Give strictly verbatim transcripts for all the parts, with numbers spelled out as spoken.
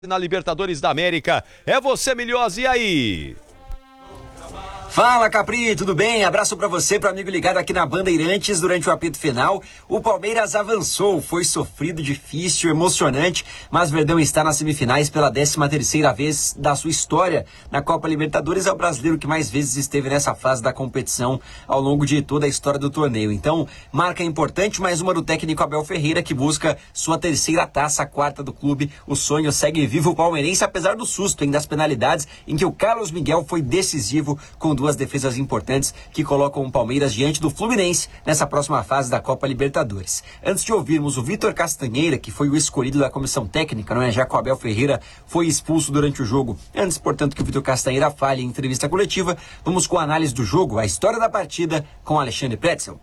na Libertadores da América. É você, Milhosa, e aí? Fala, Capri, tudo bem? Abraço pra você, pro amigo ligado aqui na Bandeirantes. Durante o apito final, o Palmeiras avançou, foi sofrido, difícil, emocionante, mas Verdão está nas semifinais pela décima terceira vez da sua história na Copa Libertadores. É o brasileiro que mais vezes esteve nessa fase da competição ao longo de toda a história do torneio. Então, marca importante, mais uma do técnico Abel Ferreira, que busca sua terceira taça, a quarta do clube. O sonho segue vivo o palmeirense, apesar do susto, hein, das penalidades, em que o Carlos Miguel foi decisivo com duas defesas importantes que colocam o Palmeiras diante do Fluminense nessa próxima fase da Copa Libertadores. Antes de ouvirmos o Vitor Castanheira, que foi o escolhido da comissão técnica, não é? Já que o Abel Ferreira foi expulso durante o jogo. Antes, portanto, que o Vitor Castanheira fale em entrevista coletiva, vamos com a análise do jogo, a história da partida, com Alexandre Pretzel.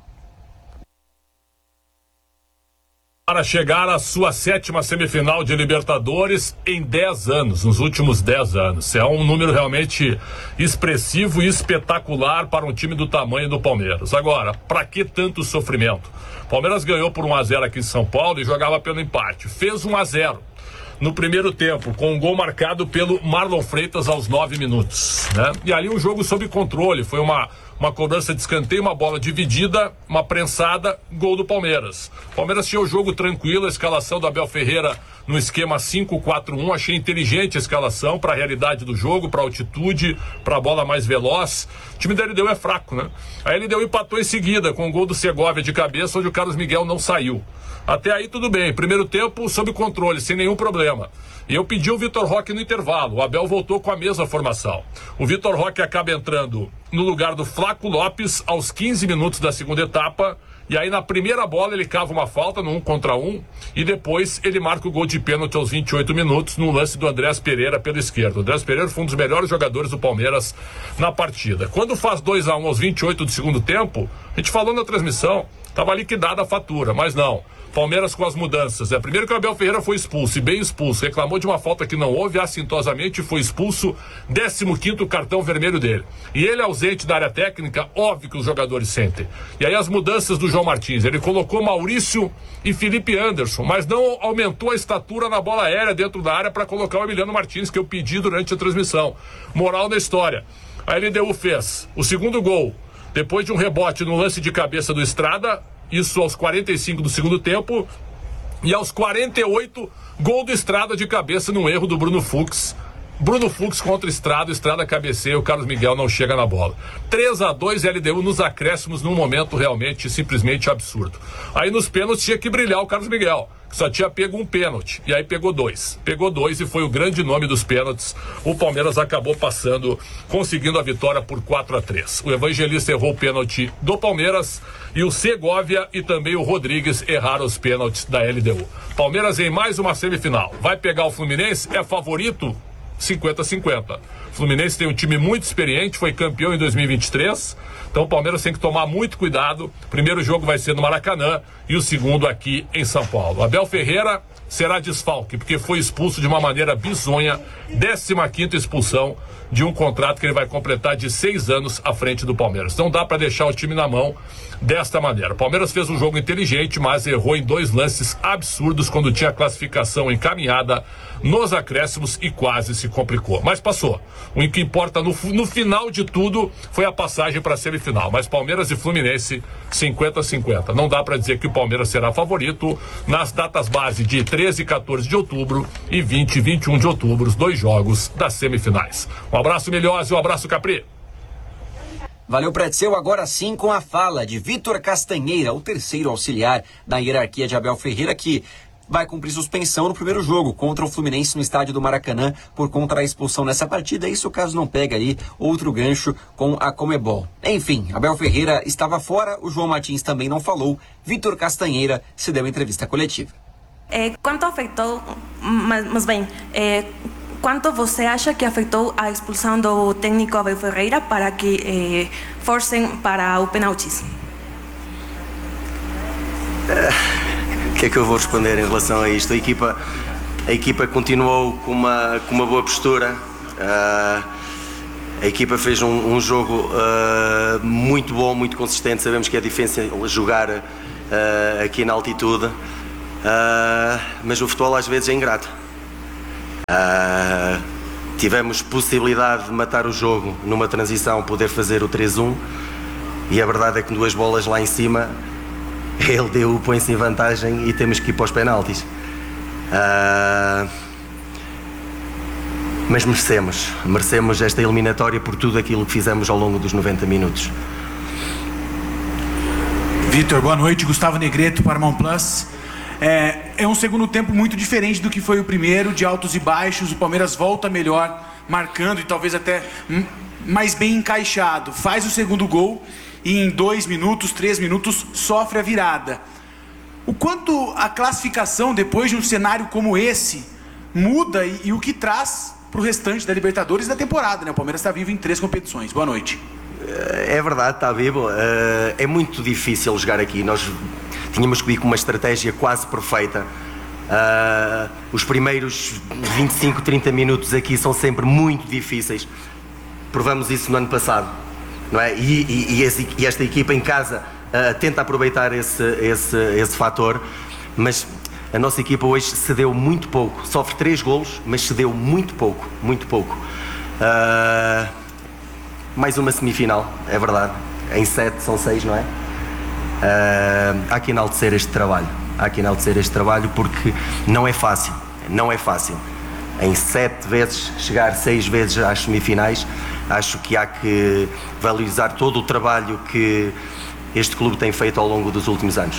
Para chegar à sua sétima semifinal de Libertadores em dez anos, nos últimos dez anos. É um número realmente expressivo e espetacular para um time do tamanho do Palmeiras. Agora, para que tanto sofrimento? Palmeiras ganhou por um a zero aqui em São Paulo e jogava pelo empate. Fez um a zero no primeiro tempo, com um gol marcado pelo Marlon Freitas aos nove minutos, né? E ali um jogo sob controle, foi uma, uma cobrança de escanteio, uma bola dividida, uma prensada, gol do Palmeiras. Palmeiras tinha o jogo tranquilo, a escalação do Abel Ferreira no esquema cinco quatro um, achei inteligente a escalação para a realidade do jogo, para a altitude, para a bola mais veloz. O time da L D U é fraco, né? A L D U empatou em seguida com o gol do Segovia de cabeça, onde o Carlos Miguel não saiu. Até aí tudo bem, primeiro tempo sob controle, sem nenhum problema. E eu pedi o Vitor Roque no intervalo, o Abel voltou com a mesma formação. O Vitor Roque acaba entrando no lugar do Flaco Lopes aos quinze minutos da segunda etapa, e aí na primeira bola ele cava uma falta no um contra um, e depois ele marca o gol de pênalti aos vinte e oito minutos, no lance do Andrés Pereira pela esquerda. O Andrés Pereira foi um dos melhores jogadores do Palmeiras na partida. Quando faz dois a um aos vinte e oito do segundo tempo, a gente falou na transmissão, estava liquidada a fatura, mas não. Palmeiras com as mudanças. É, primeiro que o Abel Ferreira foi expulso, e bem expulso. Reclamou de uma falta que não houve, assintosamente foi expulso. décimo quinto cartão vermelho dele. E ele ausente da área técnica, óbvio que os jogadores sentem. E aí as mudanças do João Martins. Ele colocou Maurício e Felipe Anderson, mas não aumentou a estatura na bola aérea dentro da área para colocar o Emiliano Martins, que eu pedi durante a transmissão. Moral da história. A L D U fez o segundo gol, depois de um rebote no lance de cabeça do Estrada, isso aos quarenta e cinco do segundo tempo, e aos quarenta e oito, gol do Estrada de cabeça num erro do Bruno Fux. Bruno Fux contra Estrada, Estrada cabeceia, o Carlos Miguel não chega na bola. três a dois L D U nos acréscimos num momento realmente, simplesmente absurdo. Aí nos pênaltis tinha que brilhar o Carlos Miguel, que só tinha pego um pênalti, e aí pegou dois. Pegou dois e foi o grande nome dos pênaltis. O Palmeiras acabou passando, conseguindo a vitória por quatro a três. O Evangelista errou o pênalti do Palmeiras, e o Segovia e também o Rodrigues erraram os pênaltis da L D U. Palmeiras em mais uma semifinal. Vai pegar o Fluminense? É favorito? cinquenta a cinquenta. O Fluminense tem um time muito experiente, foi campeão em dois mil e vinte e três, então o Palmeiras tem que tomar muito cuidado. O primeiro jogo vai ser no Maracanã e o segundo aqui em São Paulo. Abel Ferreira será desfalque, porque foi expulso de uma maneira bizonha, décima quinta expulsão de um contrato que ele vai completar de seis anos à frente do Palmeiras. Não dá para deixar o time na mão desta maneira. O Palmeiras fez um jogo inteligente, mas errou em dois lances absurdos quando tinha a classificação encaminhada nos acréscimos e quase se complicou. Mas passou. O que importa no, no final de tudo foi a passagem para a semifinal. Mas Palmeiras e Fluminense, cinquenta a cinquenta. Não dá para dizer que o Palmeiras será favorito nas datas base de treze e quatorze de outubro e vinte e vinte e um de outubro, os dois jogos das semifinais. Um abraço, Milhosa, e um abraço, Capri. Valeu, Pretzel. Agora sim com a fala de Vitor Castanheira, o terceiro auxiliar da hierarquia de Abel Ferreira, que vai cumprir suspensão no primeiro jogo contra o Fluminense no estádio do Maracanã por conta da expulsão nessa partida. Isso caso não pegue aí outro gancho com a Conmebol. Enfim, Abel Ferreira estava fora, o João Martins também não falou. Vitor Castanheira se deu entrevista coletiva. É, quanto afetou, mas, mas bem, é, quanto você acha que afetou a expulsão do técnico Abel Ferreira para que eh, forcem para o penaltis? O que é que eu vou responder em relação a isto? A equipa, a equipa continuou com uma, com uma boa postura. Uh, a equipa fez um, um jogo uh, muito bom, muito consistente. Sabemos que é difícil jogar uh, aqui na altitude, uh, mas o futebol às vezes é ingrato. Uh, tivemos possibilidade de matar o jogo numa transição, poder fazer o três um, e a verdade é que duas bolas lá em cima, ele deu, põe-se em vantagem e temos que ir para os penaltis. Uh, mas merecemos, merecemos esta eliminatória por tudo aquilo que fizemos ao longo dos noventa minutos. Vitor, boa noite. Gustavo Negreto, Paramount Plus. É, é um segundo tempo muito diferente do que foi o primeiro, de altos e baixos. O Palmeiras volta melhor, marcando e talvez até mais bem encaixado. Faz o segundo gol e em dois minutos, três minutos, sofre a virada. O quanto a classificação, depois de um cenário como esse, muda e, e o que traz para o restante da Libertadores da temporada, né? O Palmeiras está vivo em três competições. Boa noite. É verdade, está vivo. É muito difícil jogar aqui. Nós tínhamos que ir com uma estratégia quase perfeita. Os primeiros vinte e cinco, trinta minutos aqui são sempre muito difíceis. Provamos isso no ano passado, não é? E, e, e esta equipa em casa tenta aproveitar esse, esse, esse fator, mas a nossa equipa hoje cedeu muito pouco. Sofre três golos, mas cedeu muito pouco, muito pouco. Uh... Mais uma semifinal, é verdade. Em sete são seis, não é? Uh, há que enaltecer este trabalho. Há que enaltecer este trabalho porque não é fácil. Não é fácil. Em sete vezes, chegar seis vezes às semifinais, acho que há que valorizar todo o trabalho que este clube tem feito ao longo dos últimos anos.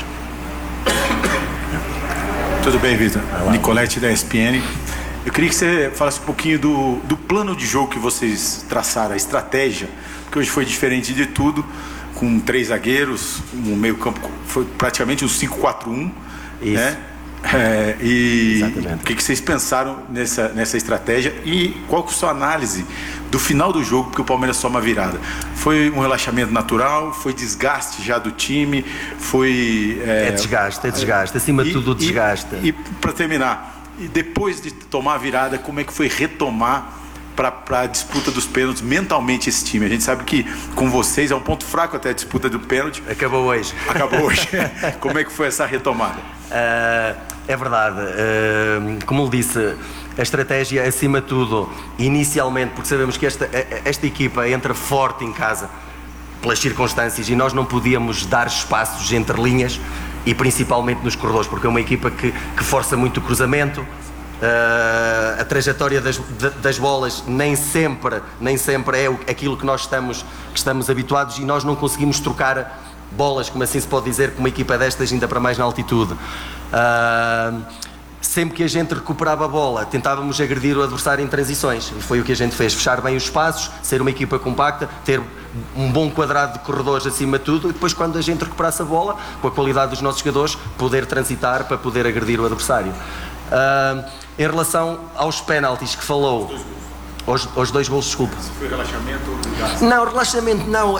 Tudo bem, Vitor? Nicolete da E S P N. Eu queria que você falasse um pouquinho do, do plano de jogo que vocês traçaram, a estratégia, porque hoje foi diferente de tudo, com três zagueiros, um meio campo, foi praticamente um cinco quatro um, né? É, e Exatamente. O que, que vocês pensaram nessa, nessa estratégia e qual que é a sua análise do final do jogo, porque o Palmeiras toma a virada? Foi um relaxamento natural? Foi desgaste já do time? Foi... É, é desgaste, é desgaste, acima de tudo desgaste. E, e para terminar... E depois de tomar a virada, como é que foi retomar para a disputa dos pênaltis mentalmente esse time? A gente sabe que com vocês é um ponto fraco até a disputa do pênalti. Acabou hoje. Acabou hoje. Como é que foi essa retomada? Uh, é verdade. Uh, como eu disse, a estratégia acima de tudo, inicialmente, porque sabemos que esta, esta equipa entra forte em casa pelas circunstâncias e nós não podíamos dar espaços entre linhas e principalmente nos corredores, porque é uma equipa que, que força muito o cruzamento, uh, a trajetória das, das bolas nem sempre, nem sempre é aquilo que nós estamos, que estamos habituados e nós não conseguimos trocar bolas, como assim se pode dizer, com uma equipa destas, ainda para mais na altitude. Uh, sempre que a gente recuperava a bola, tentávamos agredir o adversário em transições, e foi o que a gente fez, fechar bem os espaços, ser uma equipa compacta, ter um bom quadrado de corredores acima de tudo, e depois quando a gente recuperasse a bola, com a qualidade dos nossos jogadores, poder transitar para poder agredir o adversário. Uh, em relação aos penaltis que falou, aos, aos dois golos, desculpa. Se foi relaxamento ou desgaste? Não, relaxamento não.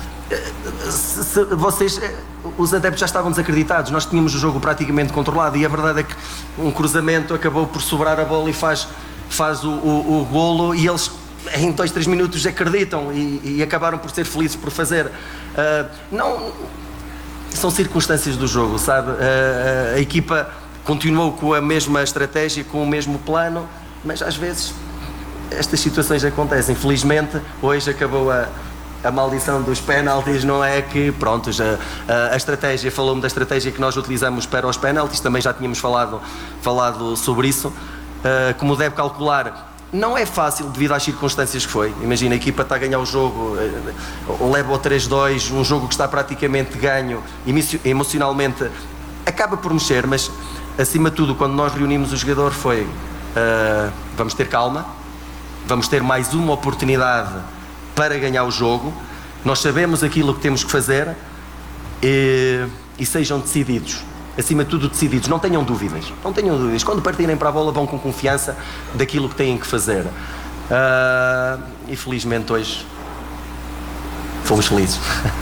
Se, se, vocês, os adeptos já estavam desacreditados, nós tínhamos o jogo praticamente controlado e a verdade é que um cruzamento acabou por sobrar a bola e faz, faz o, o, o golo e eles em dois, três minutos acreditam e, e acabaram por ser felizes por fazer. Uh, não, são circunstâncias do jogo, sabe? Uh, a equipa continuou com a mesma estratégia, com o mesmo plano, mas às vezes estas situações acontecem. Felizmente hoje acabou a A maldição dos penaltis, não é que, pronto, já, a, a estratégia, falou-me da estratégia que nós utilizamos para os penaltis, também já tínhamos falado, falado sobre isso. Uh, como deve calcular, não é fácil devido às circunstâncias que foi. Imagina, a equipa está a ganhar o jogo, uh, leva o três dois, um jogo que está praticamente ganho, emocionalmente acaba por mexer, mas acima de tudo, quando nós reunimos o jogador foi, uh, vamos ter calma, vamos ter mais uma oportunidade para ganhar o jogo, nós sabemos aquilo que temos que fazer e, e sejam decididos, acima de tudo decididos, não tenham dúvidas, não tenham dúvidas, quando partirem para a bola vão com confiança daquilo que têm que fazer. Uh, e felizmente hoje fomos felizes.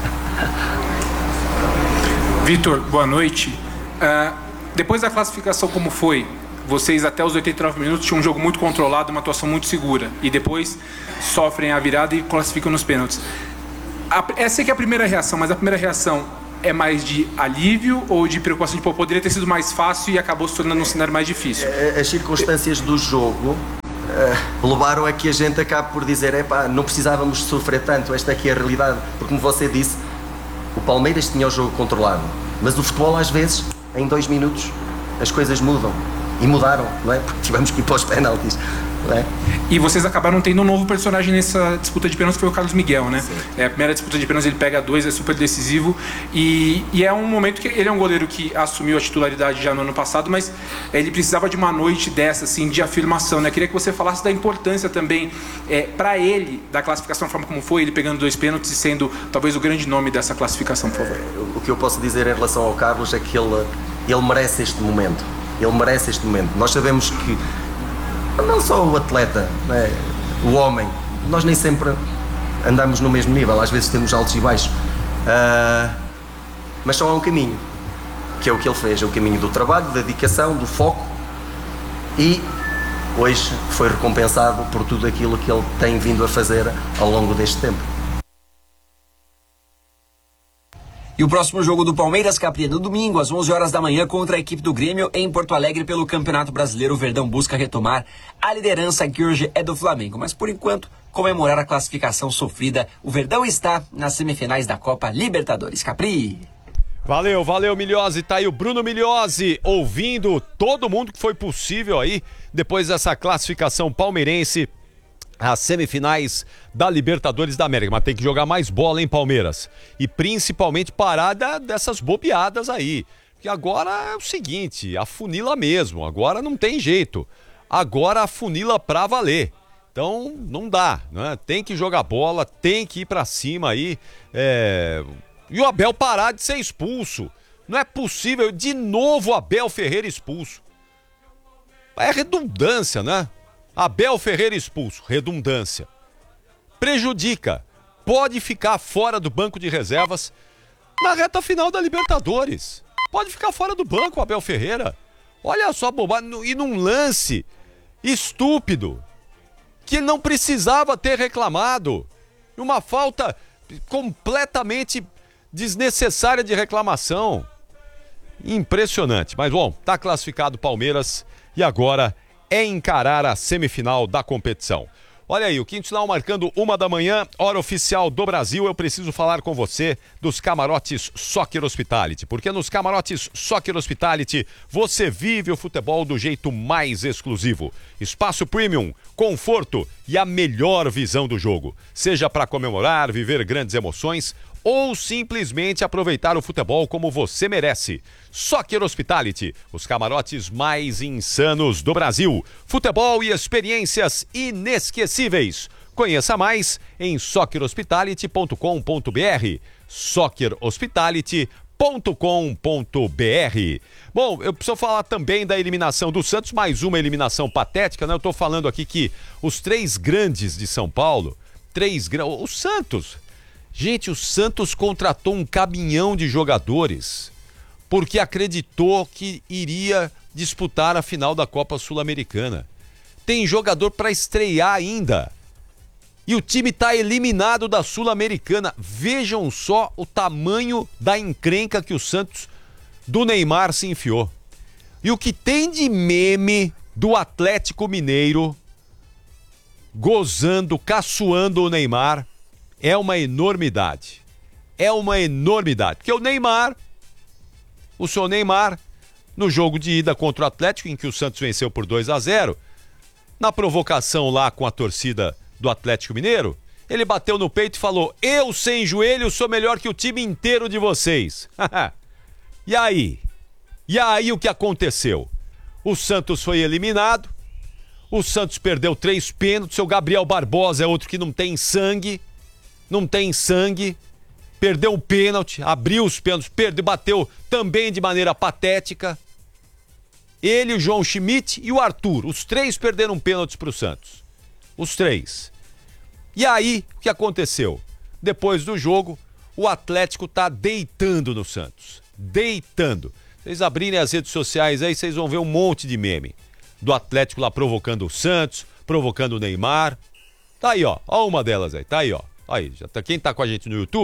Vitor, boa noite. Uh, depois da classificação como foi, vocês até os oitenta e nove minutos tinham um jogo muito controlado, uma atuação muito segura. E depois sofrem a virada e classificam nos pênaltis. A, essa é que é a primeira reação, mas a primeira reação é mais de alívio ou de preocupação de, pô, poderia ter sido mais fácil e acabou se tornando um cenário mais difícil? As circunstâncias do jogo uh, levaram a que a gente acabe por dizer, epá, não precisávamos sofrer tanto, esta aqui é a realidade, porque como você disse, o Palmeiras tinha o jogo controlado, mas o futebol às vezes, em dois minutos, as coisas mudam, e mudaram, não é? Porque tivemos que ir para os penaltis. É. E vocês acabaram tendo um novo personagem nessa disputa de pênaltis, que foi o Carlos Miguel, né? É, a primeira disputa de pênaltis ele pega dois, é super decisivo e, e é um momento que ele é um goleiro que assumiu a titularidade já no ano passado, mas ele precisava de uma noite dessa, assim, de afirmação, né? Queria que você falasse da importância também é, para ele, da classificação, da forma como foi, ele pegando dois pênaltis e sendo talvez o grande nome dessa classificação, por favor. É, o que eu posso dizer em relação ao Carlos é que ele, ele merece este momento, ele merece este momento. Nós sabemos que não só o atleta, né? O homem, nós nem sempre andamos no mesmo nível, às vezes temos altos e baixos, uh, mas só há um caminho, que é o que ele fez, é o caminho do trabalho, da dedicação, do foco, e hoje foi recompensado por tudo aquilo que ele tem vindo a fazer ao longo deste tempo. E o próximo jogo do Palmeiras, Capri, no domingo, às onze horas da manhã, contra a equipe do Grêmio, em Porto Alegre, pelo Campeonato Brasileiro. O Verdão busca retomar a liderança, que hoje é do Flamengo. Mas, por enquanto, comemorar a classificação sofrida, o Verdão está nas semifinais da Copa Libertadores. Capri! Valeu, valeu, Milhose. Tá aí o Bruno Milhose, ouvindo todo mundo que foi possível aí, depois dessa classificação palmeirense, as semifinais da Libertadores da América. Mas tem que jogar mais bola, hein, Palmeiras? E principalmente parar da, dessas bobeadas aí. Porque agora é o seguinte, afunila mesmo. Agora não tem jeito. Agora afunila pra valer. Então não dá, né? Tem que jogar bola, tem que ir pra cima aí. É... E o Abel parar de ser expulso. Não é possível. De novo o Abel Ferreira expulso. É redundância, né? Abel Ferreira expulso, redundância. Prejudica, pode ficar fora do banco de reservas na reta final da Libertadores. Pode ficar fora do banco o Abel Ferreira. Olha só, bobagem, e num lance estúpido, que não precisava ter reclamado. Uma falta completamente desnecessária de reclamação. Impressionante, mas bom, tá classificado o Palmeiras e agora é encarar a semifinal da competição. Olha aí, o quinto sinal marcando uma da manhã, hora oficial do Brasil. Eu preciso falar com você dos camarotes Soccer Hospitality, porque nos camarotes Soccer Hospitality você vive o futebol do jeito mais exclusivo. Espaço premium, conforto e a melhor visão do jogo. Seja para comemorar, viver grandes emoções ou simplesmente aproveitar o futebol como você merece. Soccer Hospitality, os camarotes mais insanos do Brasil. Futebol e experiências inesquecíveis. Conheça mais em soccer hospitality ponto com ponto br. soccer hospitality ponto com ponto br. Bom, eu preciso falar também da eliminação do Santos, mais uma eliminação patética, né? Eu tô falando aqui que os três grandes de São Paulo, três grandes... O Santos... Gente, o Santos contratou um caminhão de jogadores porque acreditou que iria disputar a final da Copa Sul-Americana. Tem jogador para estrear ainda. E o time está eliminado da Sul-Americana. Vejam só o tamanho da encrenca que o Santos do Neymar se enfiou. E o que tem de meme do Atlético Mineiro gozando, caçoando o Neymar é uma enormidade. É uma enormidade. Porque o Neymar, o seu Neymar, no jogo de ida contra o Atlético, em que o Santos venceu por dois a zero, na provocação lá com a torcida do Atlético Mineiro, ele bateu no peito e falou: eu sem joelho sou melhor que o time inteiro de vocês. E aí? E aí o que aconteceu? O Santos foi eliminado, o Santos perdeu três pênaltis, o Gabriel Barbosa é outro que não tem sangue, não tem sangue, perdeu o pênalti, abriu os pênaltis, perdeu, bateu também de maneira patética. Ele, o João Schmidt e o Arthur, os três perderam pênaltis para o Santos. Os três. E aí, o que aconteceu? Depois do jogo, o Atlético tá deitando no Santos. Deitando. Vocês abrirem as redes sociais aí, vocês vão ver um monte de meme. Do Atlético lá provocando o Santos, provocando o Neymar. Tá aí, ó. Ó uma delas aí, tá aí, ó. Aí, já tá, quem tá com a gente no YouTube,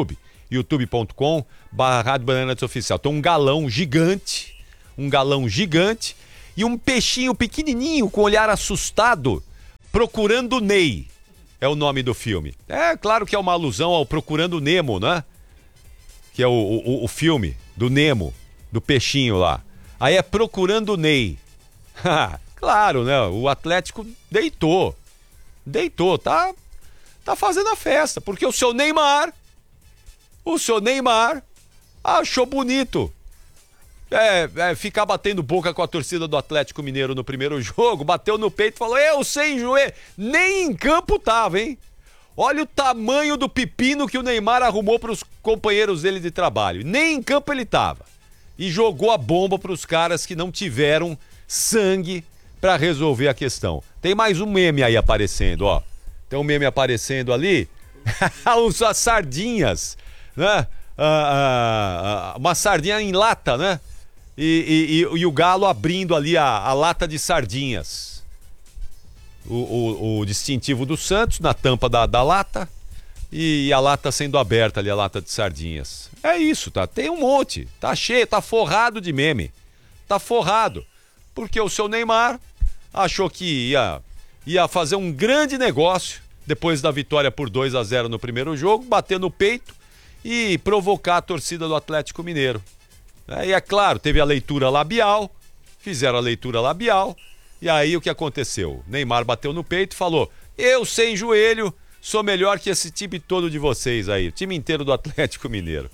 youtube ponto com barra Rádio Bandeirantes Oficial. Tem um galão gigante, um galão gigante e um peixinho pequenininho com olhar assustado procurando Ney. É o nome do filme. É claro que é uma alusão ao Procurando Nemo, né? Que é o, o, o filme do Nemo, do peixinho lá. Aí é Procurando Ney. Claro, né? O Atlético deitou. Deitou, tá, tá fazendo a festa. Porque o seu Neymar, o seu Neymar achou bonito é, é, ficar batendo boca com a torcida do Atlético Mineiro no primeiro jogo. Bateu no peito e falou, eu sem joelho. Nem em campo tava, hein? Olha o tamanho do pepino que o Neymar arrumou para os companheiros dele de trabalho. Nem em campo ele tava. E jogou a bomba para os caras que não tiveram sangue para resolver a questão. Tem mais um meme aí aparecendo, ó. Tem um meme aparecendo ali. As sardinhas, né? Ah, ah, uma sardinha em lata, né? E, e, e, e o Galo abrindo ali a, a lata de sardinhas. O, o, o distintivo do Santos na tampa da, da lata e a lata sendo aberta ali, a lata de sardinhas. É isso, tá? Tem um monte. Tá cheio, tá forrado de meme. Tá forrado. Porque o seu Neymar achou que ia, ia fazer um grande negócio depois da vitória por dois a zero no primeiro jogo, bater no peito e provocar a torcida do Atlético Mineiro. E é claro, teve a leitura labial, fizeram a leitura labial, e aí o que aconteceu? Neymar bateu no peito e falou, eu sem joelho sou melhor que esse time todo de vocês aí, o time inteiro do Atlético Mineiro.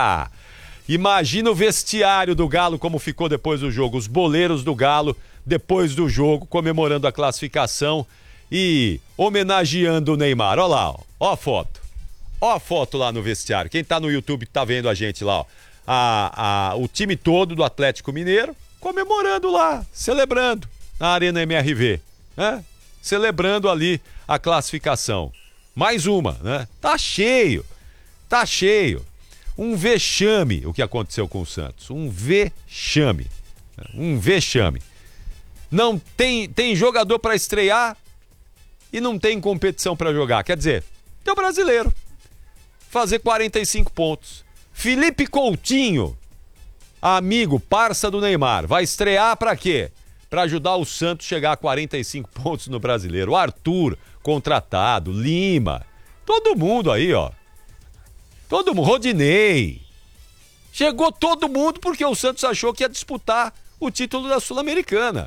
Imagina o vestiário do Galo como ficou depois do jogo, os boleiros do Galo depois do jogo, comemorando a classificação e homenageando o Neymar. Olha lá, ó, ó a foto. Ó a foto lá no vestiário. Quem tá no YouTube tá vendo a gente lá, ó. A, a, o time todo do Atlético Mineiro comemorando lá, celebrando na Arena M R V, né? Celebrando ali a classificação. Mais uma, né? Tá cheio, tá cheio. Um vexame o que aconteceu com o Santos. Um vexame. Um vexame. Não tem, tem jogador para estrear e não tem competição para jogar. Quer dizer, tem o brasileiro. Fazer quarenta e cinco pontos. Felipe Coutinho, amigo, parça do Neymar, vai estrear para quê? Para ajudar o Santos a chegar a quarenta e cinco pontos no brasileiro. O Arthur, contratado, Lima, todo mundo aí, ó. Todo mundo, Rodinei. Chegou todo mundo porque o Santos achou que ia disputar o título da Sul-Americana.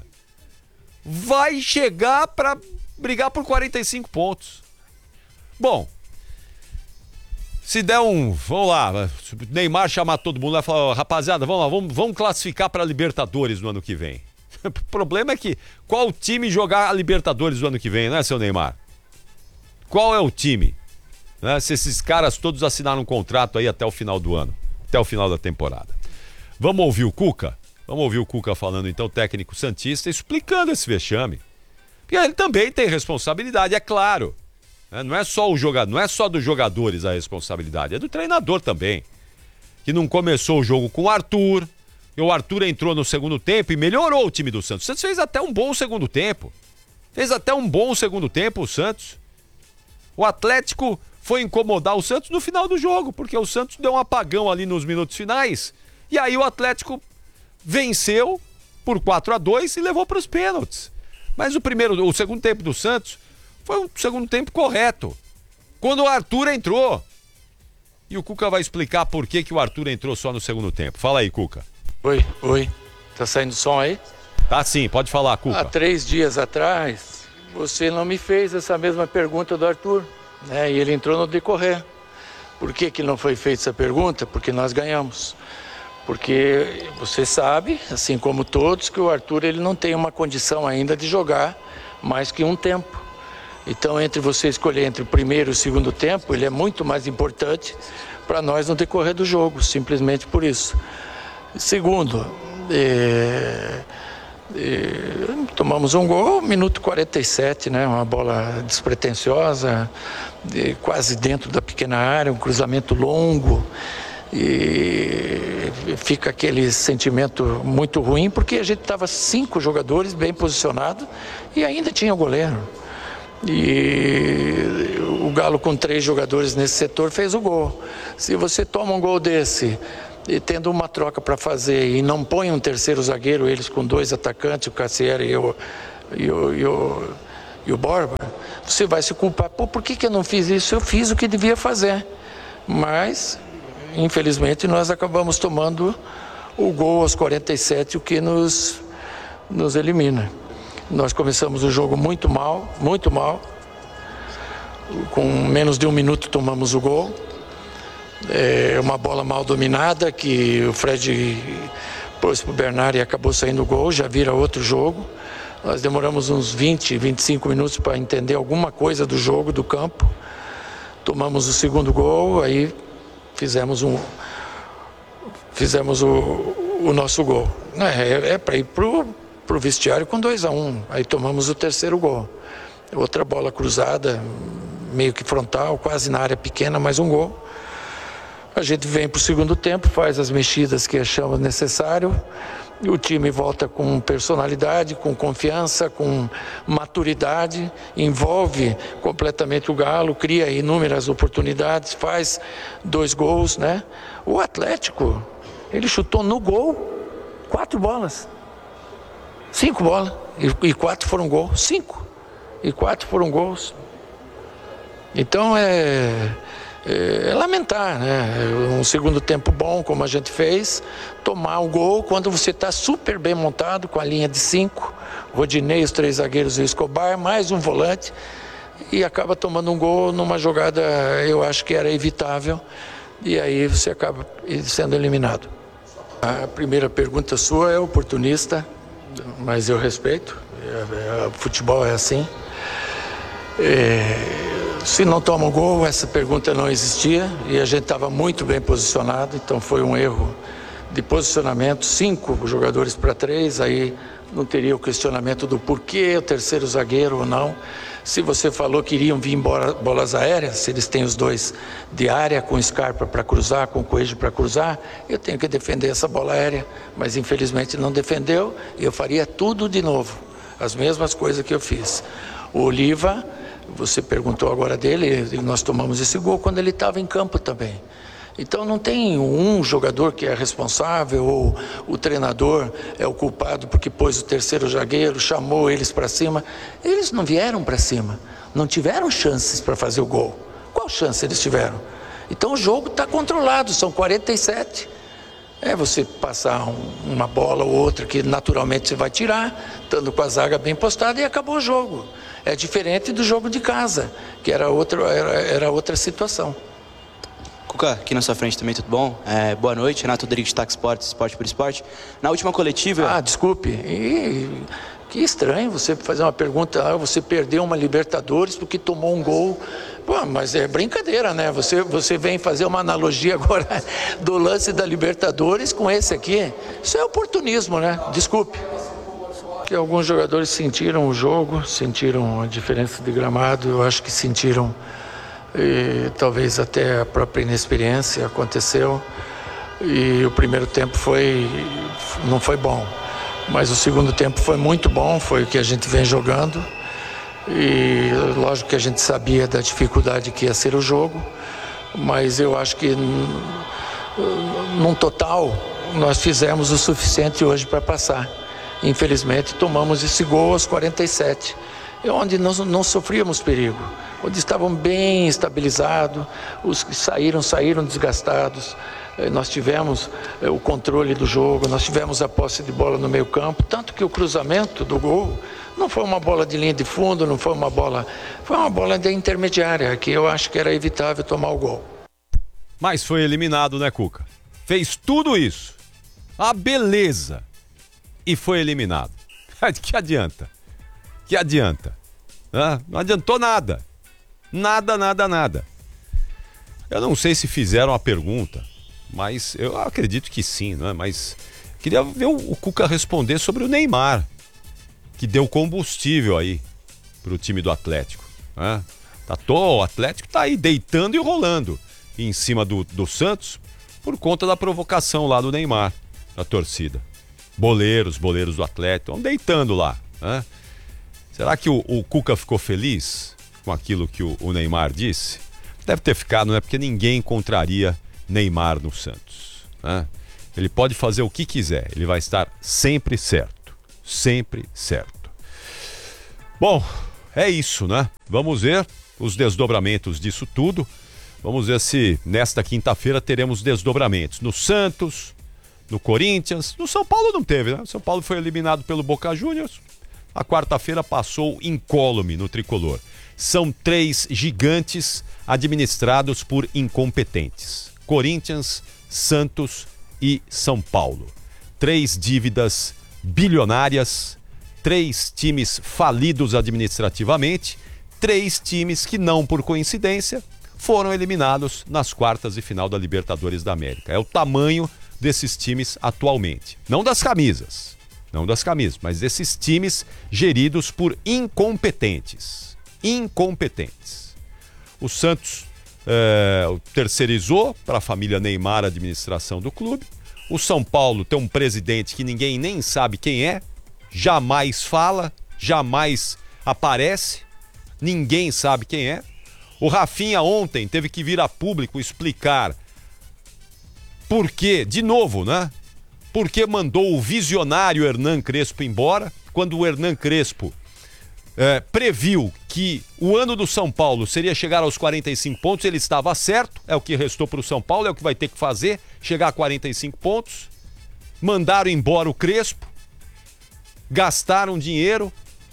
Vai chegar para brigar por quarenta e cinco pontos. Bom, se der um, vamos lá, Neymar chamar todo mundo lá e falar, rapaziada, vamos lá, vamos, vamos classificar para a Libertadores no ano que vem. O problema é que qual time jogar a Libertadores no ano que vem, né, seu Neymar? Qual é o time? Né? Se esses caras todos assinaram um contrato aí até o final do ano, até o final da temporada. Vamos ouvir o Cuca? Vamos ouvir o Cuca falando, então, técnico santista, explicando esse vexame. Porque ele também tem responsabilidade, é claro. Não é só o jogador, não é só dos jogadores a responsabilidade, é do treinador também. Que não começou o jogo com o Arthur, e o Arthur entrou no segundo tempo e melhorou o time do Santos. O Santos fez até um bom segundo tempo. Fez até um bom segundo tempo o Santos. O Atlético foi incomodar o Santos no final do jogo, porque o Santos deu um apagão ali nos minutos finais. E aí o Atlético venceu por quatro a dois e levou para os pênaltis. Mas o primeiro, o segundo tempo do Santos foi um segundo tempo correto. Quando o Arthur entrou. E o Cuca vai explicar por que, que o Arthur entrou só no segundo tempo. Fala aí, Cuca. Oi, oi. Tá saindo som aí? Tá sim, pode falar, Cuca. Há três dias atrás, você não me fez essa mesma pergunta do Arthur, né? E ele entrou no decorrer. Por que que não foi feita essa pergunta? Porque nós ganhamos. Porque você sabe, assim como todos, que o Arthur ele não tem uma condição ainda de jogar mais que um tempo. Então, entre você escolher entre o primeiro e o segundo tempo, ele é muito mais importante para nós no decorrer do jogo, simplesmente por isso. Segundo, é, é, tomamos um gol, minuto quarenta e sete, né? Uma bola despretensiosa, é, quase dentro da pequena área, um cruzamento longo. E fica aquele sentimento muito ruim, porque a gente estava cinco jogadores bem posicionados e ainda tinha o goleiro. E o Galo, com três jogadores nesse setor, fez o gol. Se você toma um gol desse e tendo uma troca para fazer e não põe um terceiro zagueiro, eles com dois atacantes, o Cassieri e o, e o, e o, e o Borba, você vai se culpar. Pô, por que, que eu não fiz isso? Eu fiz o que devia fazer. Mas, infelizmente, nós acabamos tomando o gol aos quarenta e sete, o que nos, nos elimina. Nós começamos o jogo muito mal, muito mal. Com menos de um minuto tomamos o gol. É uma bola mal dominada que o Fred pôs para o Bernard e acabou saindo o gol, já vira outro jogo. Nós demoramos uns vinte, vinte e cinco minutos para entender alguma coisa do jogo, do campo. Tomamos o segundo gol, aí fizemos um fizemos o, o nosso gol. É, é para ir pro pro vestiário com dois a um. Aí tomamos o terceiro gol. Outra bola cruzada, meio que frontal, quase na área pequena, mais um gol. A gente vem para o segundo tempo, faz as mexidas que achamos necessário. E o time volta com personalidade, com confiança, com maturidade, envolve completamente o Galo, cria inúmeras oportunidades, faz dois gols, né? O Atlético, ele chutou no gol quatro bolas, cinco bolas, e, e quatro foram gols, cinco, e quatro foram gols. Então é... É lamentar, né? Um segundo tempo bom, como a gente fez, tomar o gol quando você está super bem montado, com a linha de cinco, Rodinei, os três zagueiros e o Escobar, mais um volante, e acaba tomando um gol numa jogada, eu acho que era evitável, e aí você acaba sendo eliminado. A primeira pergunta sua é oportunista, mas eu respeito, é, é, futebol é assim. É... Se não toma um gol, essa pergunta não existia e a gente estava muito bem posicionado, então foi um erro de posicionamento, cinco jogadores para três, aí não teria o questionamento do porquê o terceiro zagueiro ou não. Se você falou que iriam vir bolas aéreas, se eles têm os dois de área, com Scarpa para cruzar, com Coelho para cruzar, eu tenho que defender essa bola aérea, mas infelizmente não defendeu e eu faria tudo de novo, as mesmas coisas que eu fiz. O Oliva... Você perguntou agora dele, e nós tomamos esse gol quando ele estava em campo também. Então não tem um jogador que é responsável ou o treinador é o culpado porque pôs o terceiro zagueiro, chamou eles para cima. Eles não vieram para cima, não tiveram chances para fazer o gol. Qual chance eles tiveram? Então o jogo está controlado, são quarenta e sete. É você passar um, uma bola ou outra que naturalmente você vai tirar, estando com a zaga bem postada e acabou o jogo. É diferente do jogo de casa, que era outra, era, era outra situação. Cuca, aqui na sua frente também, tudo bom? É, boa noite, Renato Rodrigues, Tax Esporte, Esporte por Esporte. Na última coletiva... Ah, desculpe. E, que estranho você fazer uma pergunta, ah, você perdeu uma Libertadores porque tomou um gol. Pô, mas é brincadeira, né? Você, você vem fazer uma analogia agora do lance da Libertadores com esse aqui. Isso é oportunismo, né? Desculpe. Que alguns jogadores sentiram o jogo, sentiram a diferença de gramado, eu acho que sentiram, e talvez até a própria inexperiência aconteceu, e o primeiro tempo foi, não foi bom, mas o segundo tempo foi muito bom, foi o que a gente vem jogando, e lógico que a gente sabia da dificuldade que ia ser o jogo, mas eu acho que num total nós fizemos o suficiente hoje para passar. Infelizmente tomamos esse gol aos quarenta e sete, onde nós não sofríamos perigo, onde estavam bem estabilizados, os que saíram, saíram desgastados. Nós tivemos o controle do jogo, nós tivemos a posse de bola no meio campo, tanto que o cruzamento do gol não foi uma bola de linha de fundo, não foi uma bola, foi uma bola de intermediária, que eu acho que era evitável tomar o gol. Mas foi eliminado, né, Cuca? Fez tudo isso, a beleza, e foi eliminado. Que adianta? Que adianta? Ah, não adiantou nada. Nada, nada, nada. Eu não sei se fizeram a pergunta, mas eu acredito que sim, né? Mas queria ver o, o Cuca responder sobre o Neymar, que deu combustível aí pro time do Atlético. Né? Tá, tô, o Atlético tá aí deitando e rolando em cima do, do Santos por conta da provocação lá do Neymar, da torcida. Boleiros, boleiros do Atlético, estão deitando lá. Né? Será que o, o Cuca ficou feliz com aquilo que o, o Neymar disse? Deve ter ficado, não é? Porque ninguém encontraria Neymar no Santos, né? Ele pode fazer o que quiser, ele vai estar sempre certo, sempre certo. Bom, é isso, né? Vamos ver os desdobramentos disso tudo. Vamos ver se nesta quinta-feira teremos desdobramentos no Santos, no Corinthians. No São Paulo não teve, né? O São Paulo foi eliminado pelo Boca Juniors. A quarta-feira passou incólume no tricolor. São três gigantes administrados por incompetentes: Corinthians, Santos e São Paulo. Três dívidas bilionárias, três times falidos administrativamente, três times que, não por coincidência, foram eliminados nas quartas de final da Libertadores da América. É o tamanho desses times atualmente. Não das camisas, não das camisas, mas desses times geridos por incompetentes. Incompetentes. O Santos é, terceirizou para a família Neymar a administração do clube. O São Paulo tem um presidente que ninguém nem sabe quem é, jamais fala, jamais aparece, ninguém sabe quem é. O Rafinha ontem teve que vir a público explicar por que, de novo, né? Por que mandou o visionário Hernan Crespo embora, quando o Hernan Crespo é, previu que o ano do São Paulo seria chegar aos quarenta e cinco pontos, ele estava certo, é o que restou para o São Paulo, é o que vai ter que fazer, chegar a quarenta e cinco pontos. Mandaram embora o Crespo, gastaram dinheiro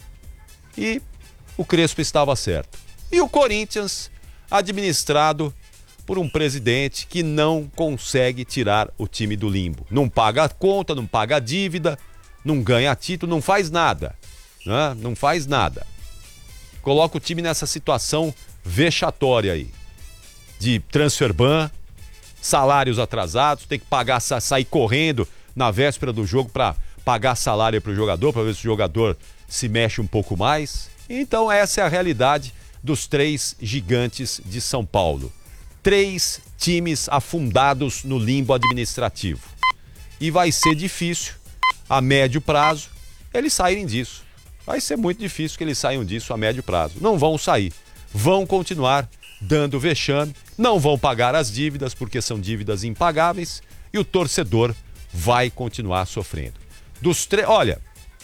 e o Crespo estava certo. E o Corinthians, administrado por um presidente que não consegue tirar o time do limbo. Não paga a conta, não paga a dívida, não ganha título, não faz nada, né? Não faz nada. Coloca o time nessa situação vexatória aí, de transfer ban, salários atrasados, tem que pagar, sair correndo na véspera do jogo para pagar salário para o jogador, para ver se o jogador se mexe um pouco mais. Então essa é a realidade dos três gigantes de São Paulo. Três times afundados no limbo administrativo. E vai ser difícil, a médio prazo, eles saírem disso. Vai ser muito difícil que eles saiam disso a médio prazo. Não vão sair. Vão continuar dando vexame, não vão pagar as dívidas, porque são dívidas impagáveis, e o torcedor vai continuar sofrendo. Dos três, olha,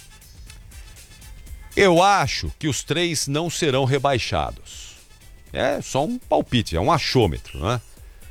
eu acho que os três não serão rebaixados. É só um palpite, é um achômetro, né?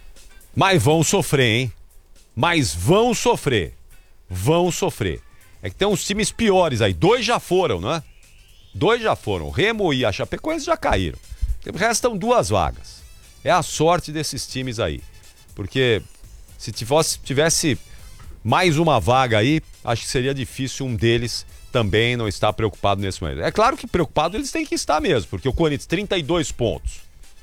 Mas vão sofrer, hein? Mas vão sofrer. Vão sofrer. É que tem uns times piores aí. Dois já foram, né? Dois já foram. O Remo e a Chapecoense já caíram. Restam duas vagas. É a sorte desses times aí. Porque se tivesse, tivesse mais uma vaga aí, acho que seria difícil um deles também não estar preocupado nesse momento. É claro que preocupado eles têm que estar mesmo, porque o Corinthians, trinta e dois pontos.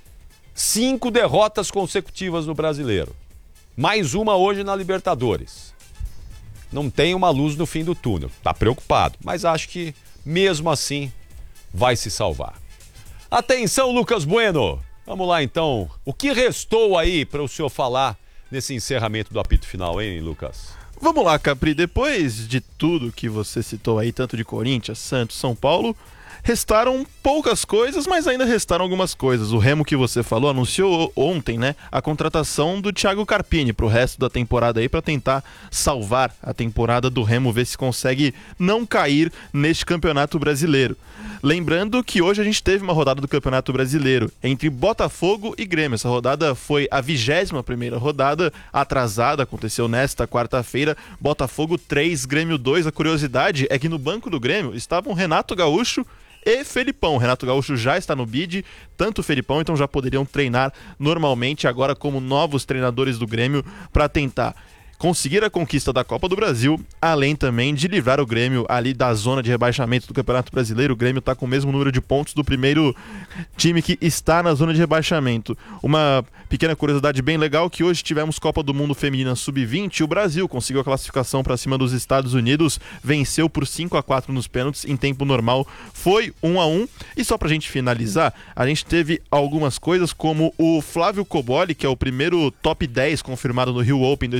Cinco derrotas consecutivas no Brasileiro. Mais uma hoje na Libertadores. Não tem uma luz no fim do túnel. Tá preocupado, mas acho que mesmo assim vai se salvar. Atenção, Lucas Bueno. Vamos lá então. O que restou aí para o senhor falar nesse encerramento do apito final, hein, Lucas? Vamos lá, Capri. Depois de tudo que você citou aí, tanto de Corinthians, Santos, São Paulo, restaram poucas coisas, mas ainda restaram algumas coisas. O Remo, que você falou, anunciou ontem, né, a contratação do Thiago Carpini para o resto da temporada aí, para tentar salvar a temporada do Remo, ver se consegue não cair neste Campeonato Brasileiro. Lembrando que hoje a gente teve uma rodada do Campeonato Brasileiro entre Botafogo e Grêmio. Essa rodada foi a vigésima primeira rodada, atrasada, aconteceu nesta quarta-feira. Botafogo três, Grêmio dois. A curiosidade é que no banco do Grêmio estavam Renato Gaúcho e Felipão. Renato Gaúcho já está no bid, tanto o Felipão, então já poderiam treinar normalmente agora como novos treinadores do Grêmio para tentar conseguir a conquista da Copa do Brasil, além também de livrar o Grêmio ali da zona de rebaixamento do Campeonato Brasileiro. O Grêmio está com o mesmo número de pontos do primeiro time que está na zona de rebaixamento. Uma pequena curiosidade bem legal, que hoje tivemos Copa do Mundo Feminina sub vinte, e o Brasil conseguiu a classificação para cima dos Estados Unidos, venceu por cinco a quatro nos pênaltis, em tempo normal foi um a um. E só pra gente finalizar, a gente teve algumas coisas como o Flávio Coboli, que é o primeiro top dez confirmado no Rio Open dois mil e vinte e sete,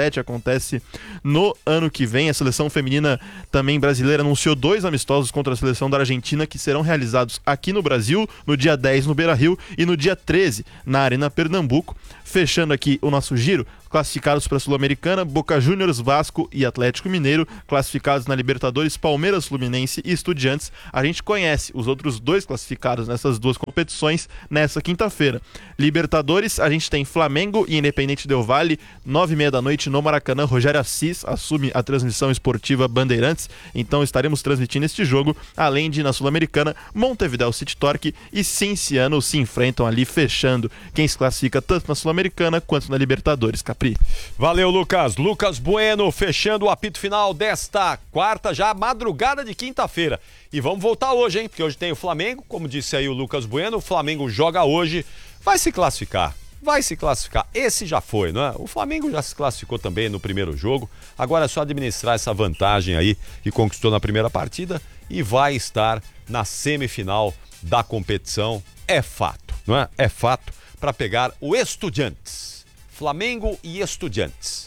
sete acontece no ano que vem. A seleção feminina também brasileira anunciou dois amistosos contra a seleção da Argentina que serão realizados aqui no Brasil, no dia dez no Beira-Rio e no dia treze na Arena Pernambuco. Fechando aqui o nosso giro, classificados para a Sul-Americana, Boca Juniors, Vasco e Atlético Mineiro. Classificados na Libertadores, Palmeiras, Fluminense e Estudiantes. A gente conhece os outros dois classificados nessas duas competições nessa quinta-feira. Libertadores, a gente tem Flamengo e Independente Del Valle, nove e meia da noite no Maracanã. Rogério Assis assume a transmissão esportiva Bandeirantes, então estaremos transmitindo este jogo, além de na Sul-Americana, Montevideo City Torque e Cinciano se enfrentam ali, fechando quem se classifica tanto na Sul-Americana quanto na Libertadores. Capri. Valeu, Lucas. Lucas Bueno fechando o apito final desta quarta, já madrugada de quinta-feira. E vamos voltar hoje, hein? Porque hoje tem o Flamengo, como disse aí o Lucas Bueno, o Flamengo joga hoje, vai se classificar. Vai se classificar. Esse já foi, não é? O Flamengo já se classificou também no primeiro jogo. Agora é só administrar essa vantagem aí que conquistou na primeira partida e vai estar na semifinal da competição. É fato, não é? É fato para pegar o Estudiantes. Flamengo e Estudiantes,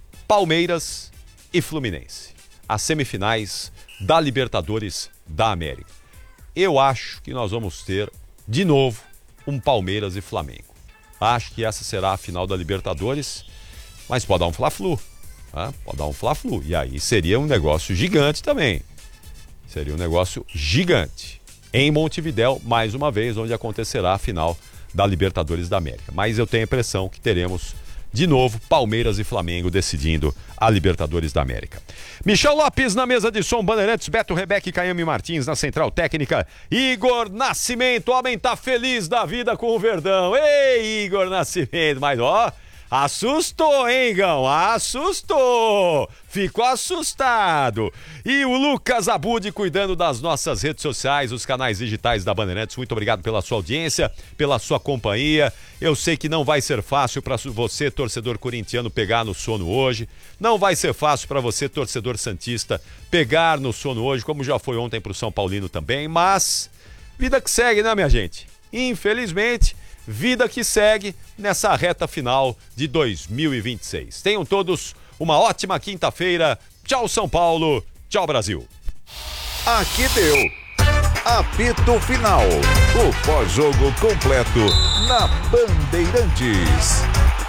Palmeiras e Fluminense, as semifinais da Libertadores da América. Eu acho que nós vamos ter, de novo, um Palmeiras e Flamengo. Acho que essa será a final da Libertadores, mas pode dar um Fla-Flu, né? Pode dar um Fla-Flu, e aí seria um negócio gigante também. Seria um negócio gigante. Em Montevidéu, mais uma vez, onde acontecerá a final da Libertadores da América. Mas eu tenho a impressão que teremos de novo Palmeiras e Flamengo decidindo a Libertadores da América. Michel Lopes na mesa de som, Bandeirantes, Beto Rebeca e Caiame Martins na central técnica. Igor Nascimento, o homem tá feliz da vida com o Verdão. Ei, Igor Nascimento, mas ó, assustou, hein, Gão? Assustou! Ficou assustado. E o Lucas Abud cuidando das nossas redes sociais, os canais digitais da Bandeirantes. Muito obrigado pela sua audiência, pela sua companhia. Eu sei que não vai ser fácil para você, torcedor corintiano, pegar no sono hoje. Não vai ser fácil para você, torcedor santista, pegar no sono hoje, como já foi ontem para o São Paulino também. Mas vida que segue, né, minha gente? Infelizmente, vida que segue nessa reta final de dois mil e vinte e seis. Tenham todos uma ótima quinta-feira. Tchau, São Paulo. Tchau, Brasil. Aqui deu. Apito Final. O pós-jogo completo na Bandeirantes.